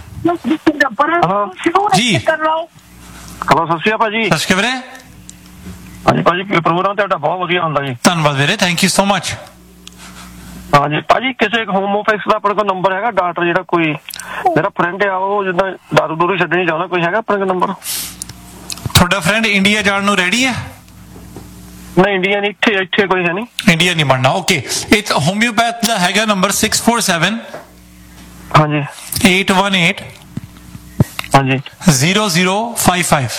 S1: जी
S2: ਹਲੋ ਸਤਿ ਸ਼੍ਰੀ ਅਕਾਲ ਭਾਜੀ।
S1: ਸਤਿ ਸ਼੍ਰੀ ਅਕਾਲ ਵੀਰੇ।
S2: ਹਾਂਜੀ ਭਾਜੀ ਪ੍ਰੋਗਰਾਮ ਤੁਹਾਡਾ ਬਹੁਤ ਵਧੀਆ ਹੁੰਦਾ ਜੀ।
S1: ਧੰਨਵਾਦ ਵੀਰੇ, ਥੈਂਕ ਯੂ ਸੋ ਮਚ।
S2: ਹਾਂਜੀ ਭਾਜੀ ਕਿਸੇ ਹੋਮ ਆਫਿਸ ਦਾ ਆਪਣੇ ਕੋਲ ਨੰਬਰ ਹੈਗਾ ਡਾਕਟਰ ਜਿਹੜਾ ਕੋਈ ਮੇਰਾ ਫਰੈਂਡ ਆ ਉਹ ਜਿੱਦਾਂ ਦਾਰੂ ਦੂਰੂ ਛੱਡਣੀ ਚਾਹੁੰਦਾ ਕੋਈ ਹੈਗਾ ਆਪਣੇ ਕੋਲ ਨੰਬਰ?
S1: ਤੁਹਾਡਾ ਫਰੈਂਡ ਇੰਡੀਆ ਜਾਣ ਨੂੰ ਰੈਡੀ ਹੈ?
S2: ਨਹੀਂ ਇੰਡੀਆ ਨਹੀਂ ਇੱਥੇ ਕੋਈ ਹੈ ਨਹੀਂ।
S1: ਇੰਡੀਆ ਨਹੀਂ ਬਣਨਾ, ਓਕੇ। ਇਹ ਹੋਮਿਓਪੈਥ ਦਾ ਹੈਗਾ ਨੰਬਰ 647
S2: ਹਾਂਜੀ
S1: 818
S2: ਹਾਂਜੀ
S1: 0055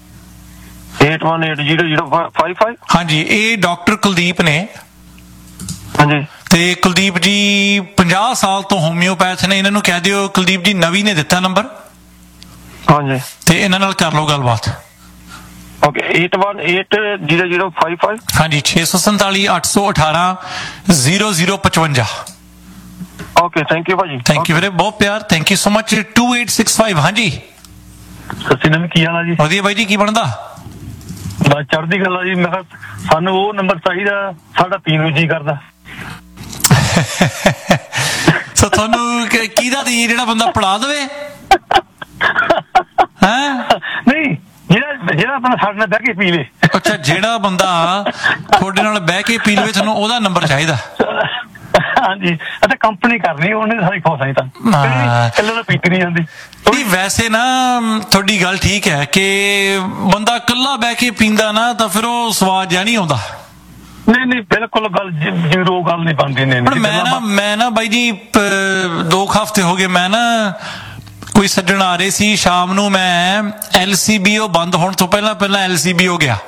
S2: 8180055
S1: ਹਾਂਜੀ। ਇਹ ਡਾਕਟਰ ਕੁਲਦੀਪ ਨੇ
S2: ਹਾਂਜੀ।
S1: ਤੇ ਕੁਲਦੀਪ ਜੀ 50 ਸਾਲ ਤੋਂ ਹੋਮਿਓਪੈਥ ਨੇ। ਇਹਨਾਂ ਨੂੰ ਕਹਿ ਦਿਓ ਕੁਲਦੀਪ ਜੀ ਨਵੀ ਨੇ ਦਿੱਤਾ ਨੰਬਰ
S2: ਹਾਂਜੀ
S1: ਤੇ ਇਹਨਾਂ ਨਾਲ ਕਰ ਲਓ ਗੱਲਬਾਤ।
S2: ਓਕੇ 8180055
S1: ਹਾਂਜੀ 647 818 0055।
S2: ਓਕੇ ਥੈਂਕ ਯੂ ਭਾਜੀ।
S1: ਥੈਂਕ ਯੂ ਵੀਰੇ, ਬਹੁਤ ਪਿਆਰ, ਥੈਂਕ ਯੂ ਸੋ ਮਚ। 2865 ਹਾਂਜੀ
S2: ਸੱਚੀ ਨਾਲ ਕੀ ਹਾਲ ਆ ਜੀ?
S1: ਵਧੀਆ ਬਾਈ ਜੀ, ਕੀ ਬਣਦਾ?
S2: ਬਸ ਚੜ੍ਹਦੀ ਗੱਲ ਆ ਜੀ। ਮੈਂ ਕਿਹਾ ਸਾਨੂੰ ਉਹ ਨੰਬਰ ਚਾਹੀਦਾ, ਸਾਡਾ ਪੀਣ ਨੂੰ ਜੀ ਕਰਦਾ।
S1: ਸੋ ਤੁਹਾਨੂੰ ਕਿਹਦਾ ਦੀ ਜਿਹੜਾ ਬੰਦਾ ਪੜਾ ਦੇਵੇ ਹੈ?
S2: ਨਹੀਂ ਜਿਹੜਾ ਆਪਣਾ ਸਾਡੇ ਨਾਲ ਬਹਿ ਕੇ ਪੀ ਲੇ।
S1: ਅੱਛਾ, ਜਿਹੜਾ ਬੰਦਾ ਤੁਹਾਡੇ ਨਾਲ ਬਹਿ ਕੇ ਪੀ ਲਵੇ ਤੁਹਾਨੂੰ ਉਹਦਾ ਨੰਬਰ ਚਾਹੀਦਾ।
S2: ਹਾਂਜੀ ਅੱਛਾ ਕੰਪਨੀ ਕਰਨੀ ਉਹਨੇ ਸਾਰੀ ਖੋਸਾਈ ਤਾਂ ਇਕੱਲੇ ਤਾਂ ਪੀਤੀ ਨਹੀਂ ਜਾਂਦੀ।
S1: ਨਹੀਂ ਵੈਸੇ ਨਾ ਤੁਹਾਡੀ ਗੱਲ ਠੀਕ ਹੈ ਕਿ ਬੰਦਾ ਇਕੱਲਾ ਬਹਿ ਕੇ ਪੀਂਦਾ ਨਾ ਤਾਂ ਫਿਰ ਉਹ ਸਵਾਦ ਜਿਹਾ ਨਹੀਂ ਆਉਂਦਾ।
S2: ਨਹੀਂ ਬਿਲਕੁਲ ਗੱਲ ਜ਼ੀਰੋ ਗੱਲ ਨਹੀਂ ਬਣਦੀ ਨੇ।
S1: ਮੈਂ ਨਾ ਬਾਈ ਜੀ 2 ਹਫ਼ਤੇ ਹੋ ਗਏ ਮੈਂ ਨਾ ਕੋਈ ਸੱਜਣ ਆ ਰਹੇ ਸੀ ਸ਼ਾਮ ਨੂੰ, ਮੈਂ LCBO ਬੰਦ ਹੋਣ ਤੋਂ ਪਹਿਲਾਂ LCBO ਗਿਆ।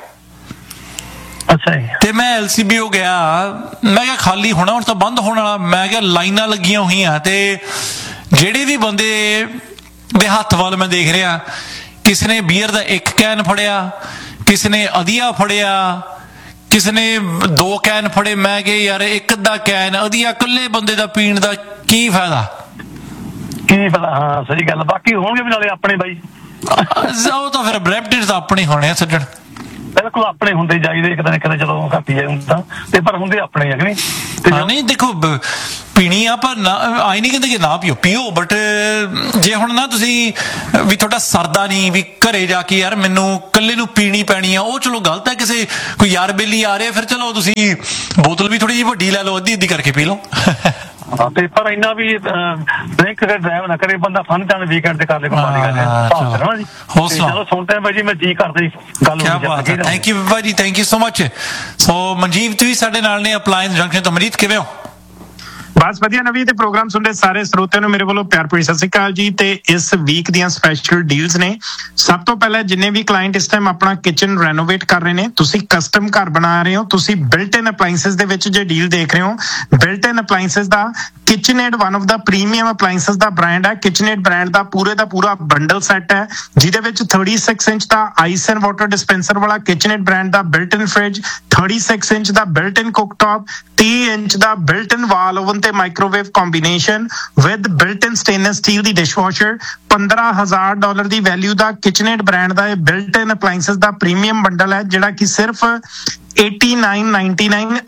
S2: ਅੱਛਾ ਜੀ।
S1: ਤੇ ਮੈਂ LCBO ਗਿਆ, ਮੈਂ ਕਿਹਾ ਖਾਲੀ ਹੋਣਾ ਹੁਣ ਤਾਂ ਬੰਦ ਹੋਣ ਵਾਲਾ। ਮੈਂ ਕਿਹਾ ਲਾਈਨਾਂ ਲੱਗੀਆਂ ਹੋਈਆਂ ਤੇ ਜਿਹੜੇ ਵੀ ਬੰਦੇ ਦੇ ਹੱਥ ਵੱਲ ਮੈਂ ਦੇਖ ਰਿਹਾ, ਕਿਸੇ ਨੇ ਬੀਅਰ ਦਾ 1 ਕੈਨ ਫੜਿਆ, ਕਿਸੇ ਨੇ ਅਧੀਆ ਫੜਿਆ, ਕਿਸੇ ਨੇ 2 ਕੈਨ ਫੜੇ। ਮੈਂ ਕਿਹਾ ਯਾਰ ਇੱਕ ਅੱਧਾ ਕੈਨ ਅਧੀਆ ਇਕੱਲੇ ਬੰਦੇ ਦਾ ਪੀਣ ਦਾ ਕੀ ਫਾਇਦਾ?
S2: ਕੀ ਪਤਾ। ਹਾਂ ਸਹੀ ਗੱਲ। ਬਾਕੀ ਹੋਣਗੇ ਵੀ ਨਾਲੇ ਆਪਣੇ ਬਾਈ।
S1: ਉਹ ਤਾਂ ਫਿਰ ਬ੍ਰੈਪਟਿਡ ਤਾਂ ਆਪਣੇ ਹੋਣੇ ਆ ਸੱਜਣ।
S2: ਬਿਲਕੁਲ ਆਪਣੇ ਹੁੰਦੇ ਜਾਈਦੇ ਇੱਕ ਦਿਨ ਕਿਤੇ ਚਲੋ ਘੱਟ ਜਾਏ ਹੁੰਦਾ ਤੇ ਪਰ ਹੁੰਦੇ ਆਪਣੇ ਆ ਕਿ ਨਹੀਂ?
S1: ਨਹੀਂ ਦੇਖੋ ਪੀਣੀ ਆ ਪਰ ਆਈ ਨਹੀਂ ਕਹਿੰਦੇ ਕਿ ਨਾ ਪੀਓ ਬਟ ਜੇ ਹੁਣ ਨਾ ਤੁਸੀਂ ਵੀ ਤੁਹਾਡਾ ਸਰਦਾ ਨਹੀਂ ਵੀ ਘਰੇ ਜਾ ਕੇ ਯਾਰ ਮੈਨੂੰ ਇਕੱਲੇ ਨੂੰ ਪੀਣੀ ਪੈਣੀ ਆ, ਉਹ ਚਲੋ ਗਲਤ ਹੈ। ਕਿਸੇ ਕੋਈ ਯਾਰ ਬੇਲੀ ਆ ਰਿਹਾ ਫਿਰ ਚਲੋ ਤੁਸੀਂ ਬੋਤਲ ਵੀ ਥੋੜੀ ਜਿਹੀ ਵੱਡੀ ਲੈ ਲਓ, ਅੱਧੀ ਕਰਕੇ ਪੀ ਲਓ।
S2: ਤੇ ਪਰ ਇੰਨਾ ਵੀ ਡਰਿੰਕ ਡਰਾਈਵ ਨਾ ਕਰੇ ਬੰਦਾ, ਫਨ ਤਾਂ ਵੀਕਐਂਡ ਤੇ ਕਰ ਲੇ ਕੋਈ ਮਾੜੀ ਗੱਲ ਹੈ।
S1: ਹੌਸਲਾ।
S2: ਚਲੋ ਸੁਣਦੇ ਆ ਬਾਈ ਜੀ, ਮੈਂ ਜੀ ਕਰਦੀ ਗੱਲ।
S1: Thank you by, thank you so much. ਸੋ ਮਨਜੀਤ ਵੀ ਸਾਡੇ ਨਾਲ ਨੇ ਅਪਲਾਇੰਸ ਜੰਕਸ਼ਨ ਤੋਂ। ਮਨਜੀਤ ਕਿਵੇਂ ਹੋ?
S6: ਬਸ ਵਧੀਆ ਨਵੀਂ ਤੇ ਪ੍ਰੋਗਰਾਮ ਸੁਣਦੇ ਸਾਰੇ ਸਰੋਤਿਆਂ ਨੂੰ ਮੇਰੇ ਵੱਲੋਂ ਪਿਆਰ ਭਰੀ ਸਤਿ ਸ਼੍ਰੀ ਅਕਾਲ ਜੀ। ਤੇ ਇਸ ਵੀਕ ਦੀਆਂ ਸਪੈਸ਼ਲ ਡੀਲਸ ਨੇ। ਸਭ ਤੋਂ ਪਹਿਲਾਂ ਜਿੰਨੇ ਵੀ ਕਲਾਇੰਟ ਇਸ ਟਾਈਮ ਆਪਣਾ ਕਿਚਨ ਰੈਨੋਵੇਟ ਕਰ ਰਹੇ ਨੇ, ਤੁਸੀਂ ਕਸਟਮ ਘਰ ਬਣਾ ਰਹੇ ਹੋ, ਤੁਸੀਂ ਬਿਲਟ ਇਨ ਅਪਲਾਈਐਂਸਸ ਦੇ ਵਿੱਚ ਜੇ ਡੀਲ ਦੇਖ ਰਹੇ ਹੋ, built in appliances the KitchenAid one of the premium appliances the brand ਹੈ। KitchenAid ਬ੍ਰਾਂਡ ਦਾ ਪੂਰਾ ਬੰਡਲ ਸੈੱਟ ਹੈ ਜਿਹਦੇ ਵਿੱਚ 36 inch the ice and water dispenser ਵਾਲਾ KitchenAid ਬ੍ਰਾਂਡ ਦਾ ਬਿਲਟ ਇਨ ਫ੍ਰਿਜ, 36 ਇੰਚ ਦਾ ਬਿਲਟ ਇਨ ਕੁਕਟੌਪ, 30 ਇੰਚ ਦਾ ਬਿਲਟ ਇਨ ਵਾਲ oven ਤੇ microwave combination with built in stainless steel the dishwasher, $15,000 the value the KitchenAid brand ਦਾ ਇਹ built ਇਨ appliances ਦਾ premium bundle ਹੈ ਜਿਹੜਾ ਕਿ ਸਿਰਫ $89.99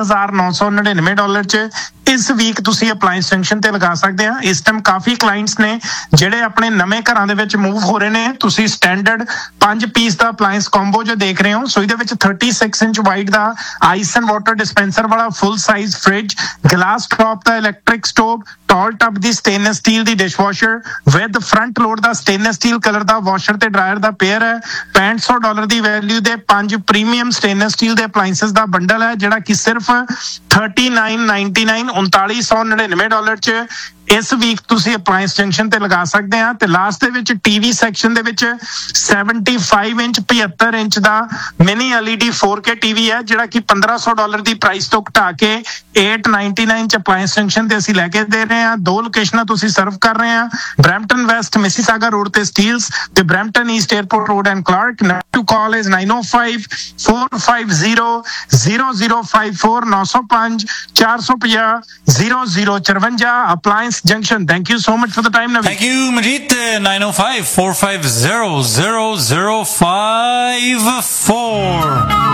S6: $8,999 ਚ ਇਸ week ਤੁਸੀਂ ਅਪਲਾਈਐਂਸ ਜੰਕਸ਼ਨ ਤੇ ਲਗਾ ਸਕਦੇ ਆ। ਇਸ ਟਾਈਮ ਕਾਫੀ ਕਲਾਇੰਟਸ ਨੇ ਜਿਹੜੇ ਆਪਣੇ ਨਵੇਂ ਘਰਾਂ ਦੇ ਵਿੱਚ ਮੂਵ ਹੋ ਰਹੇ ਨੇ। ਤੁਸੀਂ ਸਟੈਂਡਰਡ 5 ਪੀਸ ਦਾ ਅਪਲਾਈਐਂਸ ਕੰਬੋ ਜੋ ਦੇਖ ਰਹੇ ਹੋ, ਸੋ ਇਹਦੇ ਵਿੱਚ 36 inch wide the ice and water dispenser ਵਾਲਾ full size fridge, glass top the electric stove, tall tub the stainless steel the dishwasher with front load the stainless steel colour the washer ਤੇ dryer ਦਾ pair ਹੈ। $65 ਦੀ value ਦੇ 5 premium stainless steel ਦੇ appliances ਦਾ bundle ਹੈ ਜਿਹੜਾ ਕਿ ਸਿਰਫ $39.99 $4,999 ਚ ਇਸ ਵੀਕ ਤੁਸੀਂ ਅਪਲਾਈਅੰਸ ਜੰਕਸ਼ਨ ਤੇ ਲਗਾ ਸਕਦੇ ਆ। ਤੇ ਲਾਸਟ ਦੇ ਵਿੱਚ ਟੀਵੀ ਸੈਕਸ਼ਨ ਦੇ ਵਿੱਚ 75 ਇੰਚ 75 ਇੰਚ ਦਾ ਮਿਨੀ LED 4K ਟੀਵੀ ਹੈ, ਜਿਹੜਾ ਕਿ $1500 ਦੀ ਪ੍ਰਾਈਸ ਤੋਂ ਘਟਾ ਕੇ $899 ਚ ਅਪਲਾਈਅੰਸ ਜੰਕਸ਼ਨ ਤੇ ਅਸੀਂ ਲੈ ਕੇ ਦੇ ਰਹੇ ਹਾਂ। 2 ਲੋਕੇਸ਼ਨਾਂ ਤੁਸੀਂ ਸਰਵ ਕਰ ਰਹੇ ਆ, ਬਰੈਂਪਟਨ ਵੈਸਟ ਮਿਸੀਸਾਗਾ ਰੋਡ ਤੇ ਸਟੀਲਸ ਤੇ Brampton East airport road and Clark. To call is 905-450-0054 905 450 0054 ਅਪਲਾਈਅੰਸ junction. Thank you so much for the time, Naveed.
S1: Thank you, Majid. 905-450-0054.